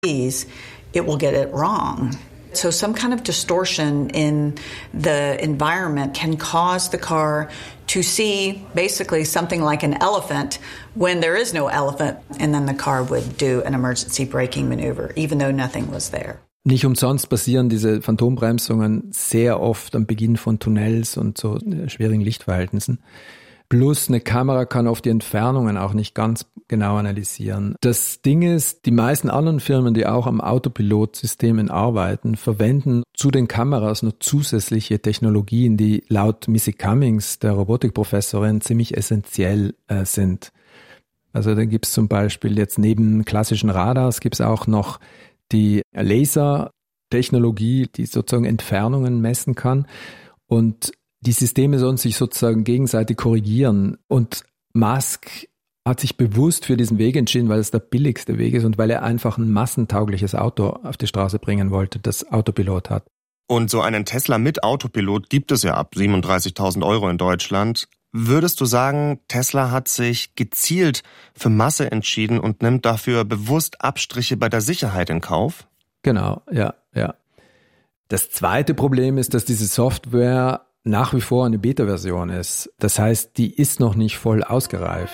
it will get it wrong. So some kind of distortion in the environment can cause the car to see basically something like an elephant when there is no elephant, and then the car would do an emergency braking maneuver, even though nothing was there. Nicht umsonst passieren diese Phantombremsungen sehr oft am Beginn von Tunnels und so schwierigen Lichtverhältnissen. Plus eine Kamera kann oft die Entfernungen auch nicht ganz genau analysieren. Das Ding ist, die meisten anderen Firmen, die auch am Autopilot-Systemen arbeiten, verwenden zu den Kameras noch zusätzliche Technologien, die laut Missy Cummings, der Robotikprofessorin, ziemlich essentiell sind. Also da gibt es zum Beispiel jetzt neben klassischen Radars gibt es auch noch die Lasertechnologie, die sozusagen Entfernungen messen kann. Und die Systeme sollen sich sozusagen gegenseitig korrigieren. Und Musk hat sich bewusst für diesen Weg entschieden, weil es der billigste Weg ist und weil er einfach ein massentaugliches Auto auf die Straße bringen wollte, das Autopilot hat. Und so einen Tesla mit Autopilot gibt es ja ab 37.000 Euro in Deutschland. Würdest du sagen, Tesla hat sich gezielt für Masse entschieden und nimmt dafür bewusst Abstriche bei der Sicherheit in Kauf? Genau, ja. Das zweite Problem ist, dass diese Software nach wie vor eine Beta-Version ist. Das heißt, die ist noch nicht voll ausgereift.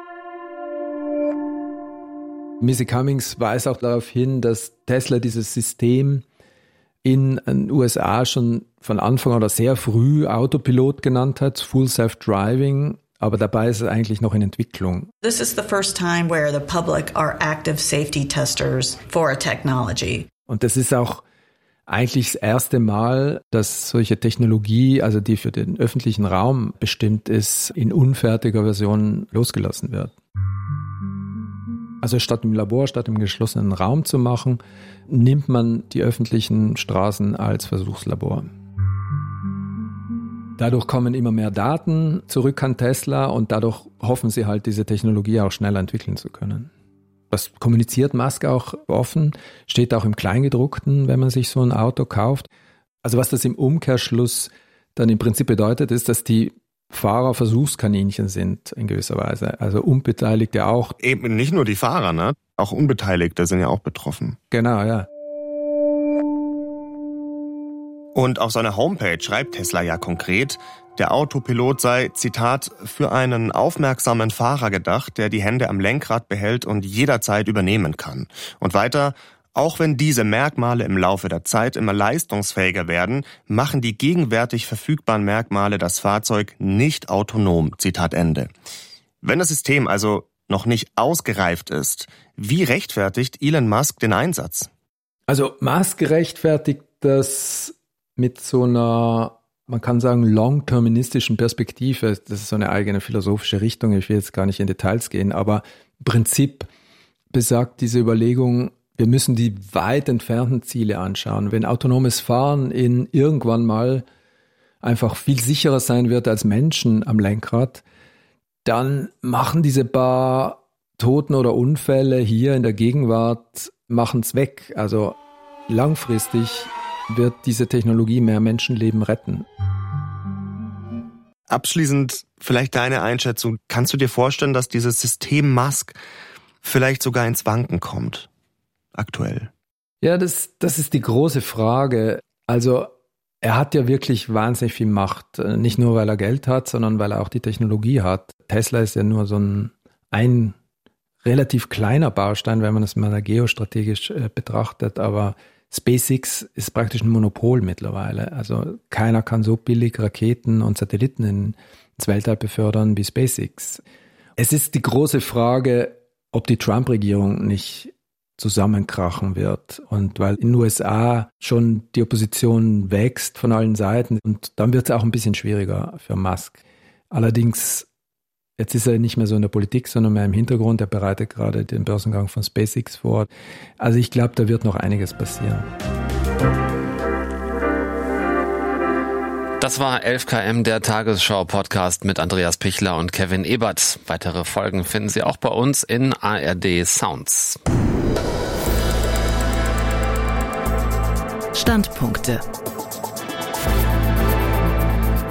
Missy Cummings weist auch darauf hin, dass Tesla dieses System in den USA schon von Anfang oder sehr früh Autopilot genannt hat, Full Self-Driving, aber dabei ist es eigentlich noch in Entwicklung. This is the first time where the public are active safety testers for a technology. Und das ist auch eigentlich das erste Mal, dass solche Technologie, also die für den öffentlichen Raum bestimmt ist, in unfertiger Version losgelassen wird. Also statt im Labor, statt im geschlossenen Raum zu machen, nimmt man die öffentlichen Straßen als Versuchslabor. Dadurch kommen immer mehr Daten zurück an Tesla und dadurch hoffen sie halt, diese Technologie auch schneller entwickeln zu können. Das kommuniziert Musk auch offen, steht auch im Kleingedruckten, wenn man sich so ein Auto kauft. Also was das im Umkehrschluss dann im Prinzip bedeutet, ist, dass die Fahrer Versuchskaninchen sind in gewisser Weise. Also Unbeteiligte auch. Eben nicht nur die Fahrer, ne? Auch Unbeteiligte sind ja auch betroffen. Genau, ja. Und auf seiner Homepage schreibt Tesla ja konkret, der Autopilot sei, Zitat, für einen aufmerksamen Fahrer gedacht, der die Hände am Lenkrad behält und jederzeit übernehmen kann. Und weiter, auch wenn diese Merkmale im Laufe der Zeit immer leistungsfähiger werden, machen die gegenwärtig verfügbaren Merkmale das Fahrzeug nicht autonom. Zitat Ende. Wenn das System also noch nicht ausgereift ist, wie rechtfertigt Elon Musk den Einsatz? Also Musk rechtfertigt das mit so einer, man kann sagen, long-terministischen Perspektive. Das ist so eine eigene philosophische Richtung. Ich will jetzt gar nicht in Details gehen, aber im Prinzip besagt diese Überlegung, wir müssen die weit entfernten Ziele anschauen. Wenn autonomes Fahren irgendwann mal einfach viel sicherer sein wird als Menschen am Lenkrad, dann machen diese paar Toten oder Unfälle hier in der Gegenwart, machen es weg. Also langfristig wird diese Technologie mehr Menschenleben retten. Abschließend vielleicht deine Einschätzung. Kannst du dir vorstellen, dass dieses System Musk vielleicht sogar ins Wanken kommt? Aktuell. Ja, das ist die große Frage. Also er hat ja wirklich wahnsinnig viel Macht. Nicht nur, weil er Geld hat, sondern weil er auch die Technologie hat. Tesla ist ja nur so ein relativ kleiner Baustein, wenn man das mal geostrategisch betrachtet. Aber SpaceX ist praktisch ein Monopol mittlerweile. Also keiner kann so billig Raketen und Satelliten ins Weltall befördern wie SpaceX. Es ist die große Frage, ob die Trump-Regierung nicht zusammenkrachen wird. Und weil in den USA schon die Opposition wächst von allen Seiten und dann wird es auch ein bisschen schwieriger für Musk. Allerdings, jetzt ist er nicht mehr so in der Politik, sondern mehr im Hintergrund. Er bereitet gerade den Börsengang von SpaceX vor. Also ich glaube, da wird noch einiges passieren. Das war 11KM, der Tagesschau-Podcast mit Andreas Pichler und Kevin Ebert. Weitere Folgen finden Sie auch bei uns in ARD Sounds. Standpunkte.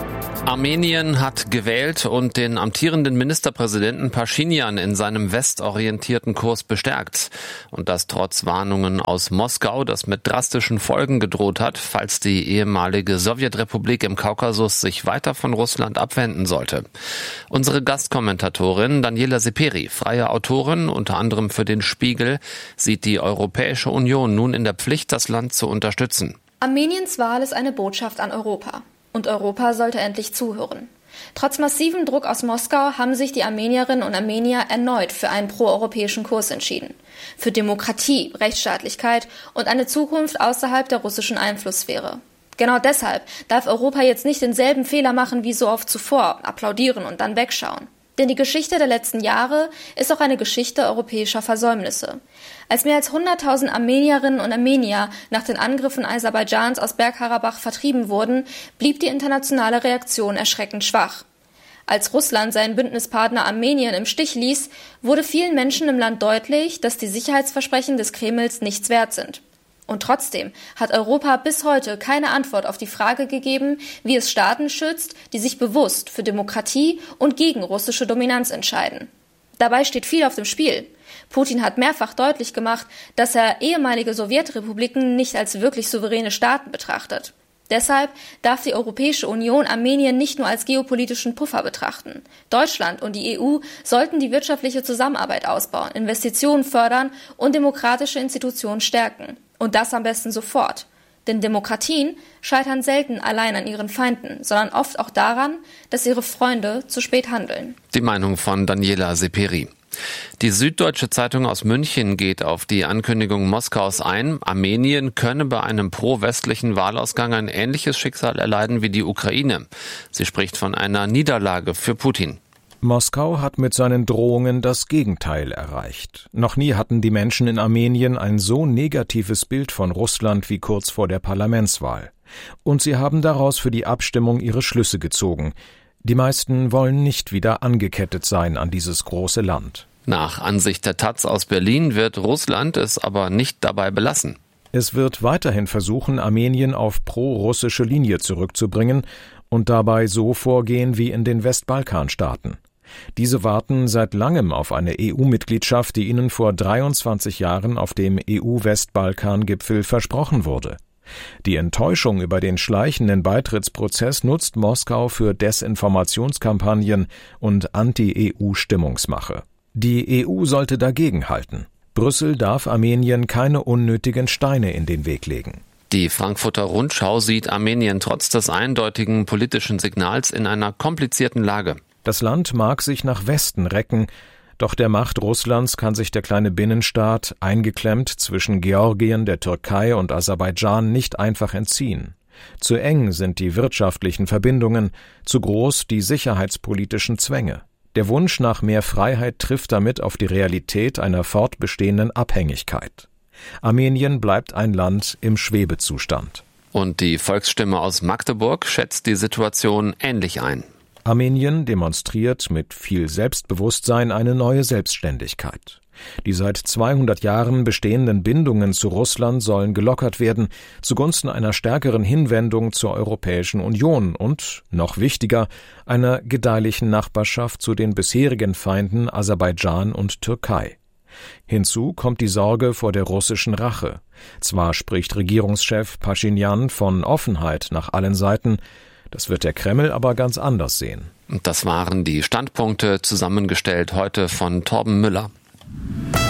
Armenien hat gewählt und den amtierenden Ministerpräsidenten Paschinjan in seinem westorientierten Kurs bestärkt. Und das trotz Warnungen aus Moskau, das mit drastischen Folgen gedroht hat, falls die ehemalige Sowjetrepublik im Kaukasus sich weiter von Russland abwenden sollte. Unsere Gastkommentatorin Daniela Seperi, freie Autorin, unter anderem für den Spiegel, sieht die Europäische Union nun in der Pflicht, das Land zu unterstützen. Armeniens Wahl ist eine Botschaft an Europa. Und Europa sollte endlich zuhören. Trotz massivem Druck aus Moskau haben sich die Armenierinnen und Armenier erneut für einen proeuropäischen Kurs entschieden. Für Demokratie, Rechtsstaatlichkeit und eine Zukunft außerhalb der russischen Einflusssphäre. Genau deshalb darf Europa jetzt nicht denselben Fehler machen wie so oft zuvor, applaudieren und dann wegschauen. Denn die Geschichte der letzten Jahre ist auch eine Geschichte europäischer Versäumnisse. Als mehr als 100.000 Armenierinnen und Armenier nach den Angriffen Aserbaidschans aus Bergkarabach vertrieben wurden, blieb die internationale Reaktion erschreckend schwach. Als Russland seinen Bündnispartner Armenien im Stich ließ, wurde vielen Menschen im Land deutlich, dass die Sicherheitsversprechen des Kremls nichts wert sind. Und trotzdem hat Europa bis heute keine Antwort auf die Frage gegeben, wie es Staaten schützt, die sich bewusst für Demokratie und gegen russische Dominanz entscheiden. Dabei steht viel auf dem Spiel. Putin hat mehrfach deutlich gemacht, dass er ehemalige Sowjetrepubliken nicht als wirklich souveräne Staaten betrachtet. Deshalb darf die Europäische Union Armenien nicht nur als geopolitischen Puffer betrachten. Deutschland und die EU sollten die wirtschaftliche Zusammenarbeit ausbauen, Investitionen fördern und demokratische Institutionen stärken. Und das am besten sofort. Denn Demokratien scheitern selten allein an ihren Feinden, sondern oft auch daran, dass ihre Freunde zu spät handeln. Die Meinung von Daniela Seperi. Die Süddeutsche Zeitung aus München geht auf die Ankündigung Moskaus ein, Armenien könne bei einem pro-westlichen Wahlausgang ein ähnliches Schicksal erleiden wie die Ukraine. Sie spricht von einer Niederlage für Putin. Moskau hat mit seinen Drohungen das Gegenteil erreicht. Noch nie hatten die Menschen in Armenien ein so negatives Bild von Russland wie kurz vor der Parlamentswahl. Und sie haben daraus für die Abstimmung ihre Schlüsse gezogen. Die meisten wollen nicht wieder angekettet sein an dieses große Land. Nach Ansicht der taz aus Berlin wird Russland es aber nicht dabei belassen. Es wird weiterhin versuchen, Armenien auf pro-russische Linie zurückzubringen und dabei so vorgehen wie in den Westbalkanstaaten. Diese warten seit langem auf eine EU-Mitgliedschaft, die ihnen vor 23 Jahren auf dem EU-Westbalkan-Gipfel versprochen wurde. Die Enttäuschung über den schleichenden Beitrittsprozess nutzt Moskau für Desinformationskampagnen und Anti-EU-Stimmungsmache. Die EU sollte dagegenhalten. Brüssel darf Armenien keine unnötigen Steine in den Weg legen. Die Frankfurter Rundschau sieht Armenien trotz des eindeutigen politischen Signals in einer komplizierten Lage. Das Land mag sich nach Westen recken, doch der Macht Russlands kann sich der kleine Binnenstaat, eingeklemmt zwischen Georgien, der Türkei und Aserbaidschan, nicht einfach entziehen. Zu eng sind die wirtschaftlichen Verbindungen, zu groß die sicherheitspolitischen Zwänge. Der Wunsch nach mehr Freiheit trifft damit auf die Realität einer fortbestehenden Abhängigkeit. Armenien bleibt ein Land im Schwebezustand. Und die Volksstimme aus Magdeburg schätzt die Situation ähnlich ein. Armenien demonstriert mit viel Selbstbewusstsein eine neue Selbstständigkeit. Die seit 200 Jahren bestehenden Bindungen zu Russland sollen gelockert werden, zugunsten einer stärkeren Hinwendung zur Europäischen Union und, noch wichtiger, einer gedeihlichen Nachbarschaft zu den bisherigen Feinden Aserbaidschan und Türkei. Hinzu kommt die Sorge vor der russischen Rache. Zwar spricht Regierungschef Paschinjan von Offenheit nach allen Seiten, das wird der Kreml aber ganz anders sehen. Das waren die Standpunkte, zusammengestellt heute von Torben Müller.